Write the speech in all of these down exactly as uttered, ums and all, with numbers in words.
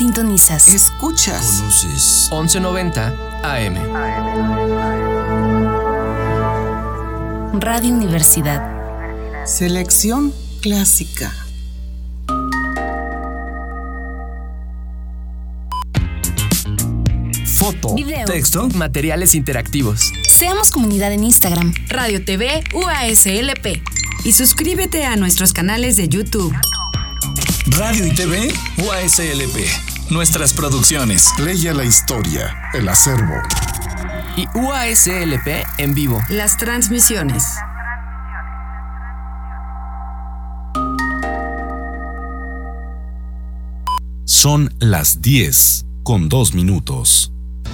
Sintonizas. Escuchas. Conoces. once noventa A M. Radio Universidad. Selección clásica. Foto, Video. texto, Materiales interactivos. Seamos comunidad en Instagram. Radio T V U A S L P. Y suscríbete a nuestros canales de YouTube. Radio y T V U A S L P. Nuestras producciones. Leia la historia, el acervo. Y U A S L P en vivo. Las transmisiones. Son las diez con dos minutos.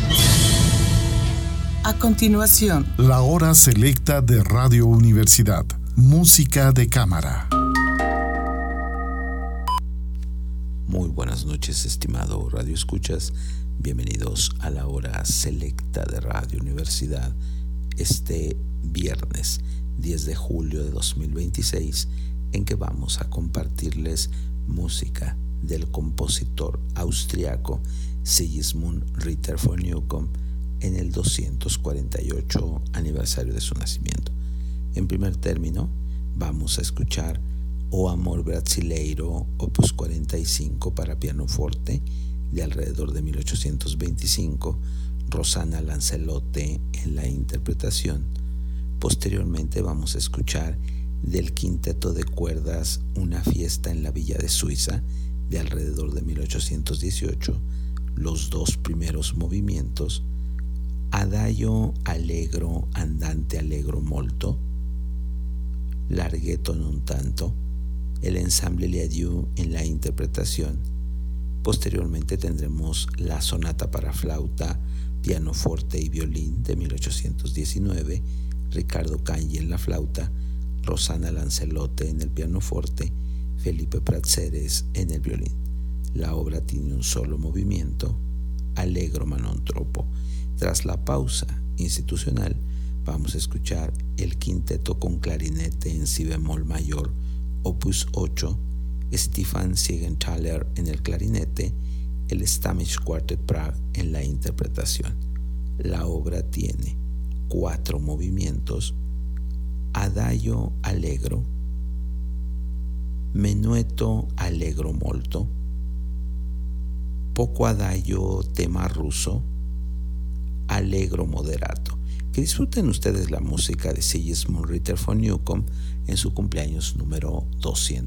A continuación, La hora selecta de Radio Universidad. Música de cámara. Muy buenas noches, estimado Radio Escuchas. Bienvenidos a la hora selecta de Radio Universidad este viernes diez de julio de dos mil veintiséis, en que vamos a compartirles música del compositor austriaco Sigismund Ritter von Newcomb en el doscientos cuarenta y ocho aniversario de su nacimiento. En primer término, vamos a escuchar O Amor Brasileiro, opus cuarenta y cinco para piano forte, de alrededor de mil ochocientos veinticinco, Rosanna Lancelotti en la interpretación. Posteriormente vamos a escuchar del quinteto de cuerdas Una fiesta en la villa de Suiza, de alrededor de mil ochocientos dieciocho, los dos primeros movimientos, Adagio allegro andante allegro molto, Larghetto non tanto, el ensamble Le Adieu en la interpretación. Posteriormente tendremos la sonata para flauta, pianoforte y violín de mil ochocientos diecinueve, Riccardo Cagli en la flauta, Rosanna Lancelotti en el pianoforte, Felipe Pratzeres en el violín. La obra tiene un solo movimiento, allegro ma non troppo. Tras la pausa institucional, vamos a escuchar el quinteto con clarinete en si bemol mayor, opus ocho, Stefan Siegenthaler en el clarinete, el Stamish Quartet Prague en la interpretación. La obra tiene cuatro movimientos: Adagio allegro, Menuetto allegro molto, Poco adagio tema ruso, allegro moderato. Que disfruten ustedes la música de Sigismund Ritter von Newcomb en su cumpleaños número doscientos.